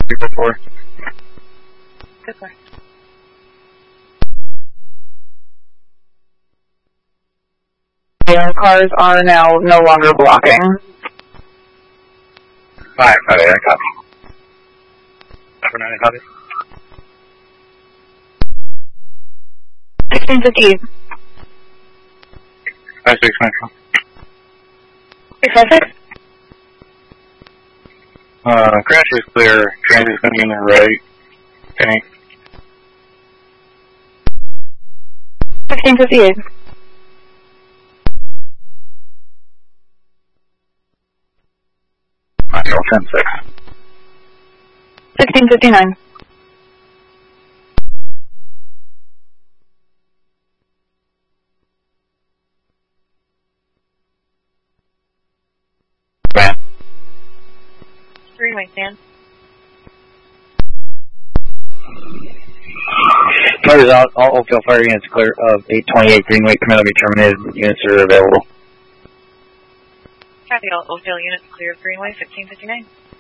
344. Good sir. Cars are now no longer blocking. 5, I copy. 9, I copy. 1658. 56 Metro. 656. Crash is clear. Transit is going to be in the right. Tank. 1658. Nitro 10-6. 1659. Van. Greenway stand. Fires out. All Oakville fire units clear of 828 Greenway. Command will be terminated. Units are available. Copy all Oakville units clear of Greenway 1559.